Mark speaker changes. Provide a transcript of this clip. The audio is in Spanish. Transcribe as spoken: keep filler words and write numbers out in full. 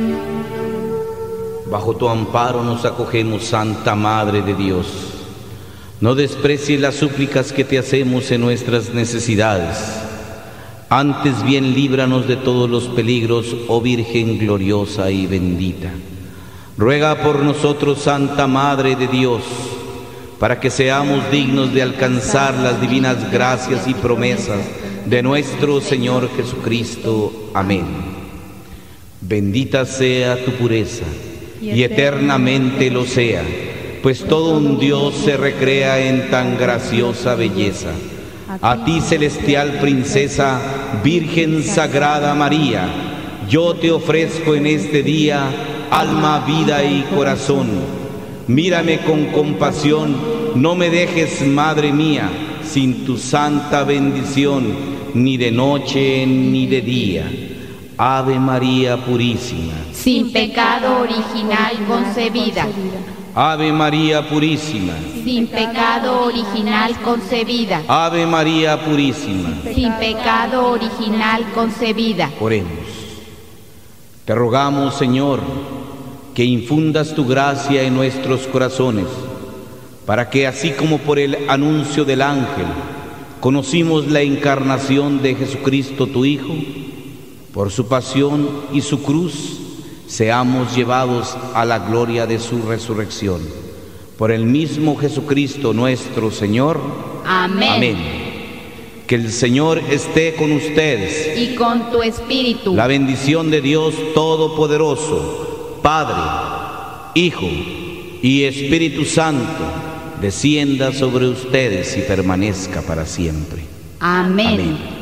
Speaker 1: Bajo tu amparo nos acogemos, Santa Madre de Dios. No desprecies las súplicas que te hacemos en nuestras necesidades. Antes bien líbranos de todos los peligros, oh Virgen gloriosa y bendita. Ruega por nosotros, Santa Madre de Dios, para que seamos dignos de alcanzar las divinas gracias y promesas de nuestro Señor Jesucristo. Amén. Bendita sea tu pureza, y eternamente lo sea, pues todo un Dios se recrea en tan graciosa belleza. A ti, celestial princesa, Virgen Sagrada María, yo te ofrezco en este día alma, vida y corazón. Mírame con compasión, no me dejes, Madre mía, sin tu santa bendición, ni de noche ni de día. Ave María Purísima,
Speaker 2: sin pecado original concebida.
Speaker 1: Ave María Purísima,
Speaker 2: sin pecado original concebida.
Speaker 1: Ave María Purísima,
Speaker 2: sin pecado original concebida.
Speaker 1: Oremos. Te rogamos, Señor, que infundas tu gracia en nuestros corazones, para que así como por el anuncio del ángel conocimos la encarnación de Jesucristo tu Hijo, por su pasión y su cruz seamos llevados a la gloria de su resurrección. Por el mismo Jesucristo nuestro Señor.
Speaker 2: Amén.
Speaker 1: Amén. Que el Señor esté con ustedes.
Speaker 2: Y con tu espíritu.
Speaker 1: La bendición de Dios Todopoderoso, Padre, Hijo y Espíritu Santo, descienda sobre ustedes y permanezca para siempre.
Speaker 2: Amén.
Speaker 1: Amén.